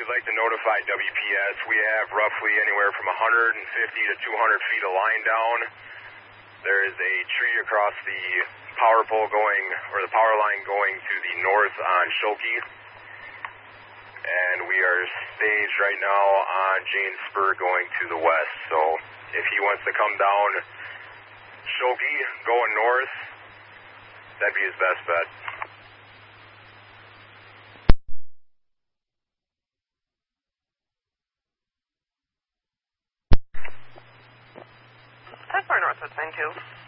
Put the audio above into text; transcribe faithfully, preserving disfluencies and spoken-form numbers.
you'd like to notify W P S, we have roughly anywhere from one hundred fifty to two hundred feet of line down. There is a tree across the power pole going, or the power line going to the north on Schulke. And we are staged right now on Jane Spur going to the west. So if he wants to come down Schulke going north, that'd be his best bet. ten four Northwest nine two.